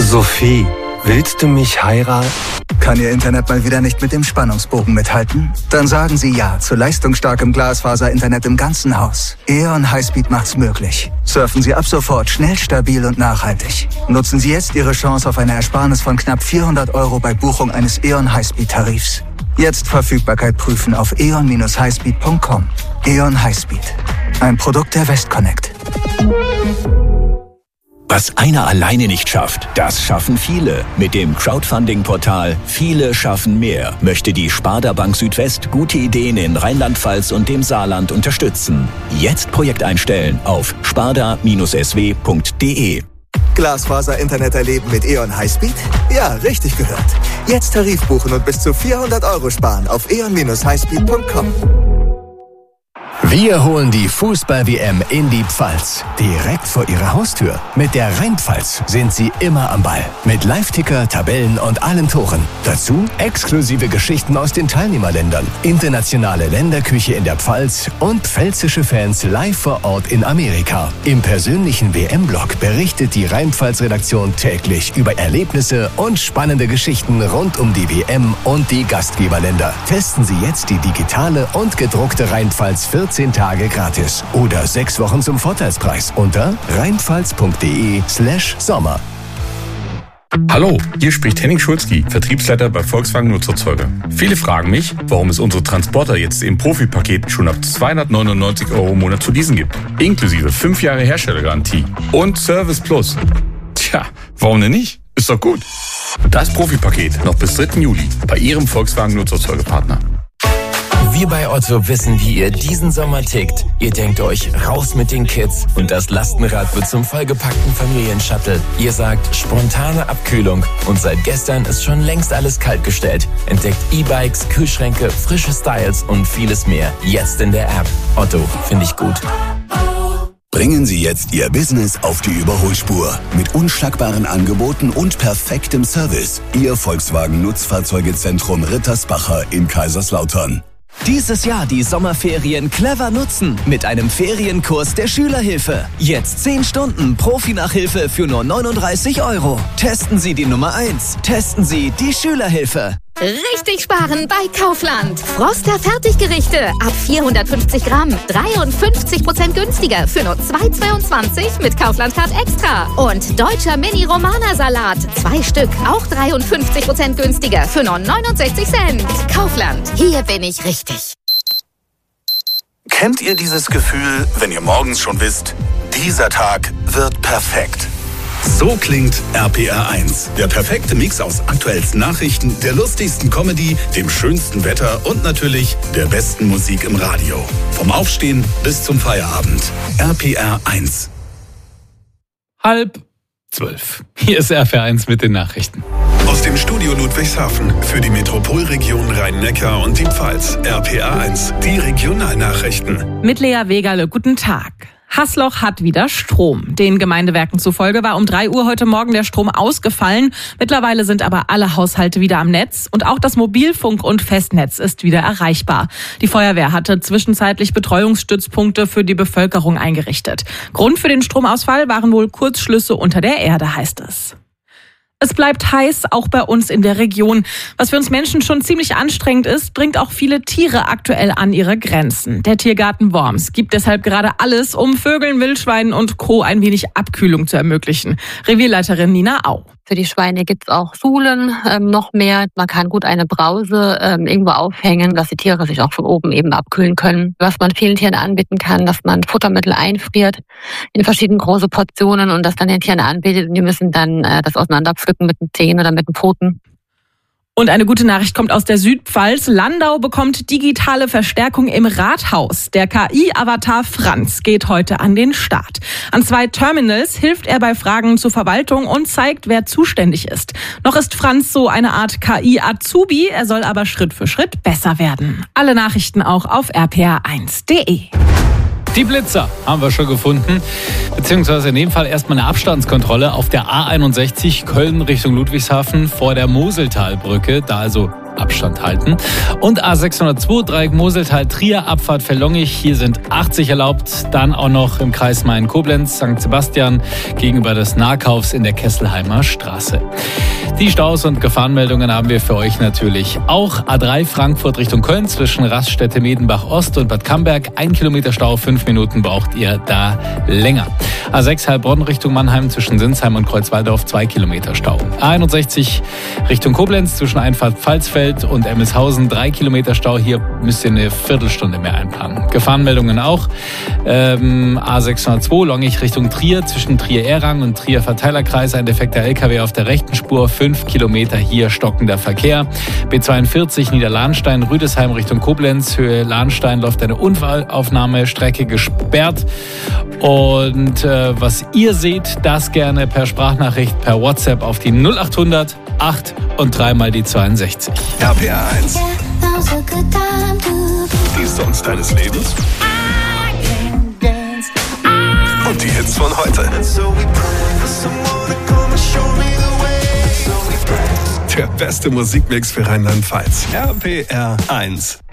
Sophie, willst du mich heiraten? Kann Ihr Internet mal wieder nicht mit dem Spannungsbogen mithalten? Dann sagen Sie ja zu leistungsstarkem Glasfaser-Internet im ganzen Haus. E.ON Highspeed macht's möglich. Surfen Sie ab sofort schnell, stabil und nachhaltig. Nutzen Sie jetzt Ihre Chance auf eine Ersparnis von knapp 400 € bei Buchung eines E.ON Highspeed-Tarifs. Jetzt Verfügbarkeit prüfen auf eon-highspeed.com. E.ON Highspeed. Ein Produkt der Westconnect. Was einer alleine nicht schafft, das schaffen viele. Mit dem Crowdfunding-Portal Viele schaffen mehr möchte die Sparda Bank Südwest gute Ideen in Rheinland-Pfalz und dem Saarland unterstützen. Jetzt Projekt einstellen auf sparda-sw.de. Glasfaser-Internet erleben mit E.ON Highspeed? Ja, richtig gehört. Jetzt Tarif buchen und bis zu 400 € sparen auf eon-highspeed.com. Wir holen die Fußball-WM in die Pfalz. Direkt vor Ihrer Haustür. Mit der Rheinpfalz sind Sie immer am Ball. Mit Live-Ticker, Tabellen und allen Toren. Dazu exklusive Geschichten aus den Teilnehmerländern, internationale Länderküche in der Pfalz und pfälzische Fans live vor Ort in Amerika. Im persönlichen WM-Blog berichtet die Rheinpfalz-Redaktion täglich über Erlebnisse und spannende Geschichten rund um die WM und die Gastgeberländer. Testen Sie jetzt die digitale und gedruckte Rheinpfalz 14 Tage gratis oder 6 Wochen zum Vorteilspreis unter rheinpfalz.de/Sommer. Hallo, hier spricht Henning Schulzki, Vertriebsleiter bei Volkswagen Nutzerzeuger. Viele fragen mich, warum es unsere Transporter jetzt im Profipaket schon ab 299 € im Monat zu leasen gibt. Inklusive 5 Jahre Herstellergarantie und Service Plus. Tja, warum denn nicht? Ist doch gut. Das Profipaket noch bis 3. Juli bei Ihrem Volkswagen Nutzerzeugerpartner. Wir bei Otto wissen, wie ihr diesen Sommer tickt. Ihr denkt euch, raus mit den Kids und das Lastenrad wird zum vollgepackten Familienshuttle. Ihr sagt, spontane Abkühlung und seit gestern ist schon längst alles kaltgestellt. Entdeckt E-Bikes, Kühlschränke, frische Styles und vieles mehr. Jetzt in der App. Otto, finde ich gut. Bringen Sie jetzt Ihr Business auf die Überholspur. Mit unschlagbaren Angeboten und perfektem Service. Ihr Volkswagen Nutzfahrzeugezentrum Rittersbacher in Kaiserslautern. Dieses Jahr die Sommerferien clever nutzen mit einem Ferienkurs der Schülerhilfe. Jetzt 10 Stunden Profi-Nachhilfe für nur 39 €. Testen Sie die Nummer 1. Testen Sie die Schülerhilfe. Richtig sparen bei Kaufland. Froster Fertiggerichte ab 450 Gramm. 53% günstiger für nur 2,22 mit Kaufland Card Extra. Und deutscher Mini-Romana-Salat. 2 Stück, auch 53% günstiger für nur 69 Cent. Kaufland, hier bin ich richtig. Kennt ihr dieses Gefühl, wenn ihr morgens schon wisst, dieser Tag wird perfekt? So klingt RPR 1. Der perfekte Mix aus aktuellsten Nachrichten, der lustigsten Comedy, dem schönsten Wetter und natürlich der besten Musik im Radio. Vom Aufstehen bis zum Feierabend. RPR 1. 11:30. Hier ist RPR 1 mit den Nachrichten. Aus dem Studio Ludwigshafen für die Metropolregion Rhein-Neckar und die Pfalz. RPR 1, die Regionalnachrichten. Mit Lea Wegerle, guten Tag. Haßloch hat wieder Strom. Den Gemeindewerken zufolge war um 3 Uhr heute Morgen der Strom ausgefallen. Mittlerweile sind aber alle Haushalte wieder am Netz und auch das Mobilfunk- und Festnetz ist wieder erreichbar. Die Feuerwehr hatte zwischenzeitlich Betreuungsstützpunkte für die Bevölkerung eingerichtet. Grund für den Stromausfall waren wohl Kurzschlüsse unter der Erde, heißt es. Es bleibt heiß, auch bei uns in der Region. Was für uns Menschen schon ziemlich anstrengend ist, bringt auch viele Tiere aktuell an ihre Grenzen. Der Tiergarten Worms gibt deshalb gerade alles, um Vögeln, Wildschweinen und Co. ein wenig Abkühlung zu ermöglichen. Revierleiterin Nina Au. Für die Schweine gibt's auch Suhlen, noch mehr. Man kann gut eine Brause irgendwo aufhängen, dass die Tiere sich auch von oben eben abkühlen können. Was man vielen Tieren anbieten kann, dass man Futtermittel einfriert in verschiedene große Portionen und das dann den Tieren anbietet. Und die müssen dann das auseinanderpflücken mit den Zehen oder mit den Pfoten. Und eine gute Nachricht kommt aus der Südpfalz. Landau bekommt digitale Verstärkung im Rathaus. Der KI-Avatar Franz geht heute an den Start. An 2 Terminals hilft er bei Fragen zur Verwaltung und zeigt, wer zuständig ist. Noch ist Franz so eine Art KI-Azubi. Er soll aber Schritt für Schritt besser werden. Alle Nachrichten auch auf rpr1.de. Die Blitzer haben wir schon gefunden, beziehungsweise in dem Fall erstmal eine Abstandskontrolle auf der A61 Köln Richtung Ludwigshafen vor der Moseltalbrücke. Da also Abstand halten. Und A602 Dreieck Moseltal Trier Abfahrt Verlongich. Hier sind 80 erlaubt. Dann auch noch im Kreis Main-Koblenz St. Sebastian gegenüber des Nahkaufs in der Kesselheimer Straße. Die Staus und Gefahrenmeldungen haben wir für euch natürlich auch. A3 Frankfurt Richtung Köln zwischen Raststätte Medenbach Ost und Bad Camberg. 1 Kilometer Stau, 5 Minuten braucht ihr da länger. A6 Heilbronn Richtung Mannheim zwischen Sinsheim und Kreuzwaldorf 2 Kilometer Stau. A61 Richtung Koblenz zwischen Einfahrt Pfalzfeld und Emmelshausen 3 Kilometer Stau. Hier müsst ihr eine Viertelstunde mehr einplanen. Gefahrenmeldungen auch. A602 Longich Richtung Trier zwischen Trier-Errang und Trier-Verteilerkreis. Ein defekter LKW auf der rechten Spur. 5 Kilometer hier stockender Verkehr. B42 Niederlahnstein, Rüdesheim Richtung Koblenz. Höhe Lahnstein läuft eine Unfallaufnahmestrecke gesperrt. Und was ihr seht, das gerne per Sprachnachricht, per WhatsApp auf die 0800 8 und 3 mal die 62. RPR 1. Die Songs deines Lebens. Und die Hits von heute. Der beste Musikmix für Rheinland-Pfalz. RPR 1.